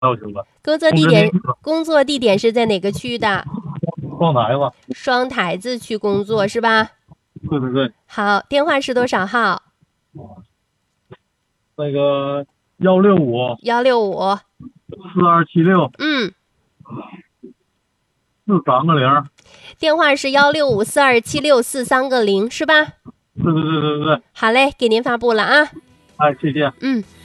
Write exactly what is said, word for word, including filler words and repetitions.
要求的。 工作地点工作地点是在哪个区的？ 双台吧。 双台子区工作是吧？ 对对对。 好，电话是多少号？ 那个幺六五幺六五四二七六嗯， 四三个零。 电话是幺六五四二七六四三个零是吧？ 对对对对对对。 好嘞，给您发布了啊。 哎，谢谢。 嗯。